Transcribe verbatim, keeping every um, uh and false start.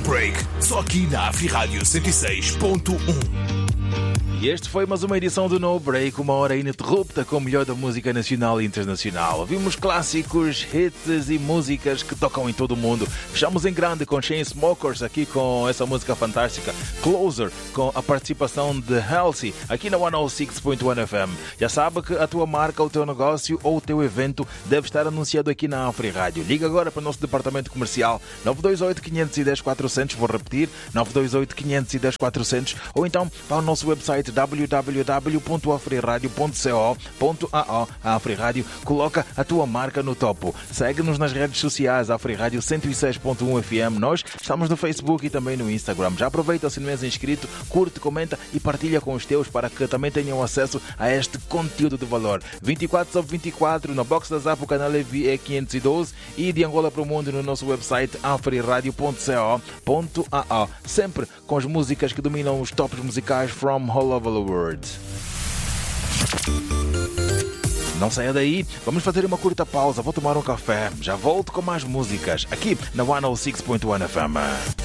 Break, só aqui na Afrirádio cento e seis ponto um. E este foi mais uma edição do No Break, uma hora ininterrupta com o melhor da música nacional e internacional. Ouvimos clássicos, hits e músicas que tocam em todo o mundo. Fechamos em grande com Chainsmokers aqui com essa música fantástica, Closer, com a participação de Halsey aqui na cento e seis ponto um F M. Já sabe que a tua marca, o teu negócio ou o teu evento deve estar anunciado aqui na Afrirádio. Liga agora para o nosso departamento comercial nove dois oito, cinco um zero, quatro zero zero, vou repetir, nove dois oito, cinco um zero, quatro zero zero, ou então para o nosso website w w w ponto afriradio ponto co ponto a o. A Afrirádio coloca a tua marca no topo. Segue-nos nas redes sociais, Afrirádio cento e seis ponto um F M. Nós estamos no Facebook e também no Instagram. Já aproveita, se não és inscrito, curte, comenta e partilha com os teus para que também tenham acesso a este conteúdo de valor. vinte e quatro sobre vinte e quatro, na box da Zap, o canal é V E quinhentos e doze e de Angola para o mundo no nosso website afriradio ponto co ponto a o. Sempre com as músicas que dominam os tops musicais from all over the world. Não saia daí, vamos fazer uma curta pausa, vou tomar um café, já volto com mais músicas aqui na cento e seis ponto um F M.